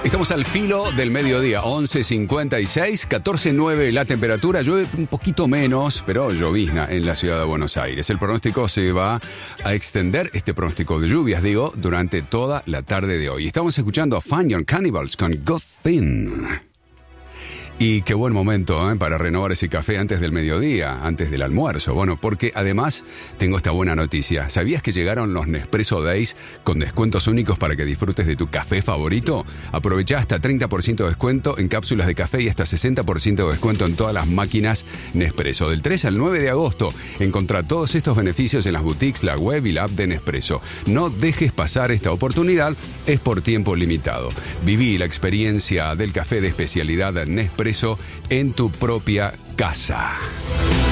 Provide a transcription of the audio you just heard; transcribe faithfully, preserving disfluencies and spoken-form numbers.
Estamos al filo del mediodía, once cincuenta y seis, catorce nueve la temperatura, llueve un poquito menos, pero llovizna en la ciudad de Buenos Aires. El pronóstico se va a extender, este pronóstico de lluvias, digo, durante toda la tarde de hoy. Estamos escuchando a Fine Young Cannibals con Good Thing. Y qué buen momento, ¿eh? Para renovar ese café antes del mediodía, antes del almuerzo. Bueno, porque además tengo esta buena noticia. ¿Sabías que llegaron los Nespresso Days con descuentos únicos para que disfrutes de tu café favorito? Aprovecha hasta treinta por ciento de descuento en cápsulas de café y hasta sesenta por ciento de descuento en todas las máquinas Nespresso. Del tres al nueve de agosto, encontrá todos estos beneficios en las boutiques, la web y la app de Nespresso. No dejes pasar esta oportunidad, es por tiempo limitado. Viví la experiencia del café de especialidad Nespresso en tu propia casa.